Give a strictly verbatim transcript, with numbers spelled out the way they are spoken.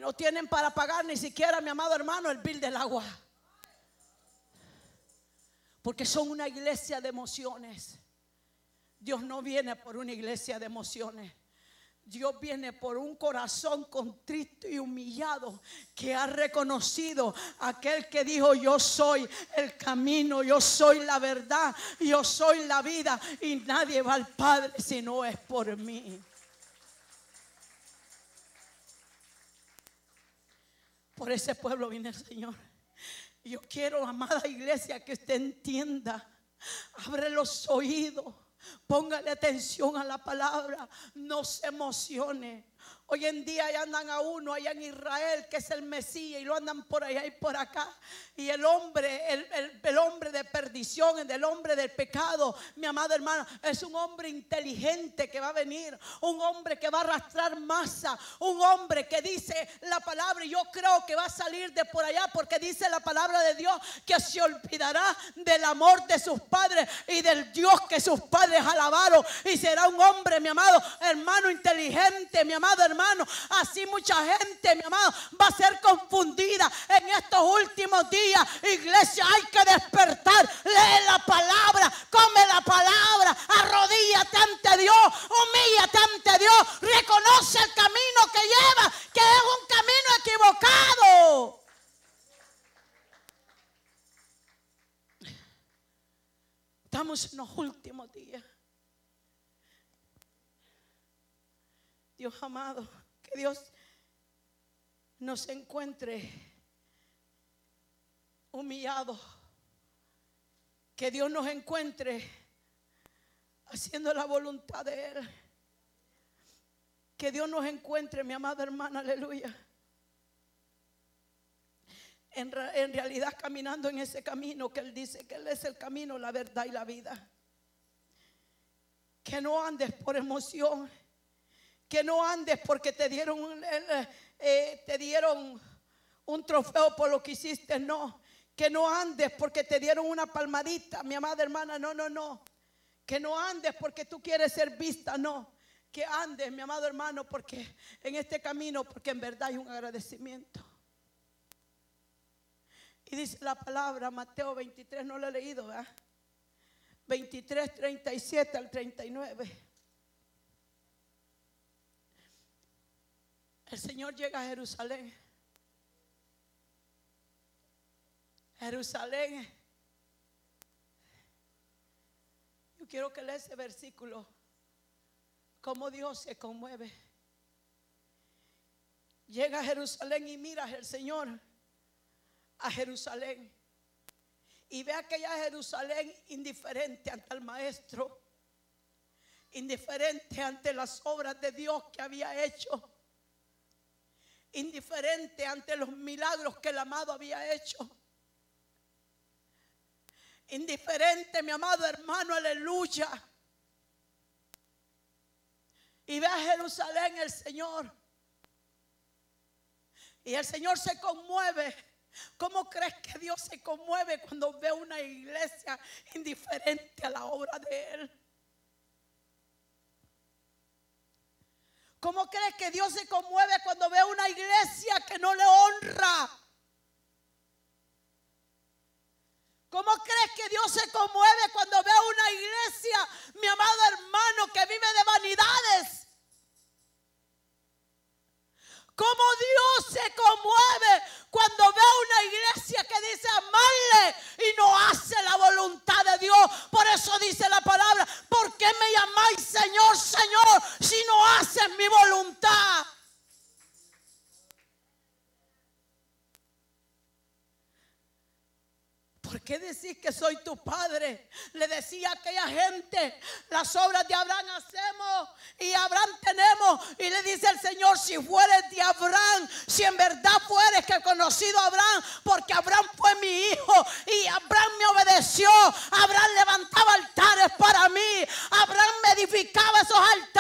no tienen para pagar ni siquiera, mi amado hermano, el bill del agua. Porque son una iglesia de emociones. Dios no viene por una iglesia de emociones. Dios viene por un corazón contrito y humillado, que ha reconocido aquel que dijo: yo soy el camino, yo soy la verdad, yo soy la vida, y nadie va al Padre si no es por mí. Por ese pueblo viene el Señor. Yo quiero, amada iglesia, que usted entienda. Abre los oídos. Póngale atención a la palabra. No se emocione. Hoy en día ya andan a uno allá en Israel, que es el Mesías, y lo andan por allá y por acá. Y el hombre, el, el, el hombre de perdición, el hombre del pecado, mi amado hermano, es un hombre inteligente que va a venir. Un hombre que va a arrastrar masa. Un hombre que dice la palabra, y yo creo que va a salir de por allá, porque dice la palabra de Dios que se olvidará del amor de sus padres y del Dios que sus padres alabaron. Y será un hombre, mi amado hermano, inteligente, mi amado hermano. Así mucha gente, mi amado, va a ser confundida en estos últimos días. Iglesia, hay que despertar. Lee la palabra, come la palabra, arrodíllate ante Dios, humíllate ante Dios, reconoce el camino que lleva, que es un camino equivocado. Estamos en los últimos días. Dios amado, que Dios nos encuentre humillados, que Dios nos encuentre haciendo la voluntad de Él, que Dios nos encuentre, mi amada hermana, aleluya, en, en realidad caminando en ese camino que Él dice que Él es el camino, la verdad y la vida. Que no andes por emoción. Que no andes porque te dieron un, eh, te dieron un trofeo por lo que hiciste. No. Que no andes porque te dieron una palmadita, mi amada hermana. No, no, no. Que no andes porque tú quieres ser vista. No. Que andes, mi amado hermano, porque en este camino, porque en verdad hay un agradecimiento. Y dice la palabra, Mateo veintitrés, no lo he leído, ¿verdad? veintitrés, treinta y siete al treinta y nueve. El Señor llega a Jerusalén. Jerusalén. Yo quiero que lea ese versículo. Cómo Dios se conmueve. Llega a Jerusalén y mira el Señor a Jerusalén. Y ve aquella Jerusalén indiferente ante el maestro. Indiferente ante las obras de Dios que había hecho. Indiferente ante los milagros que el amado había hecho. Indiferente, mi amado hermano, aleluya. Y ve a Jerusalén el Señor. Y el Señor se conmueve. ¿Cómo crees que Dios se conmueve cuando ve una iglesia indiferente a la obra de Él? ¿Cómo crees que Dios se conmueve cuando ve una iglesia que no le honra? ¿Cómo crees que Dios se conmueve cuando ve una iglesia, mi amado hermano, que vive de vanidades? ¿Cómo Dios se conmueve cuando ve una iglesia que dice amarle y no hace la voluntad de Dios? Por eso dice la palabra: ¿por qué me llamáis Señor, Señor, si no haces mi voluntad? ¿Por qué decís que soy tu padre? Le decía a aquella gente: las obras de Abraham hacemos y Abraham tenemos. Y le dice el Señor: si fueres de Abraham, si en verdad fueres que he conocido a Abraham, porque Abraham fue mi hijo y Abraham me obedeció. Abraham levantaba altares para mí. Abraham me edificaba esos altares